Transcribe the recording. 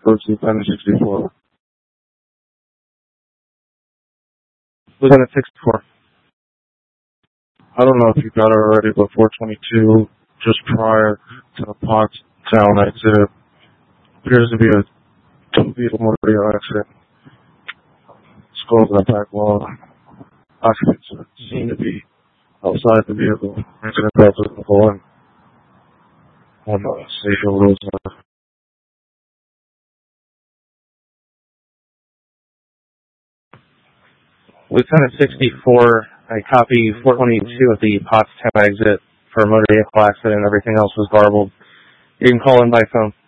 First Lieutenant 64. Lieutenant 64. I don't know if you got it already, but 422, just prior to the Pottstown exit, appears to be a two-vehicle motor vehicle accident. Skulls in the back wall. Occupants seem to be outside the vehicle. Incident belts is the full in. On the Seychelles Road. Lieutenant 64, I copy 422 at the Pottstown exit for a motor vehicle accident. Everything else was garbled. You can call in by phone.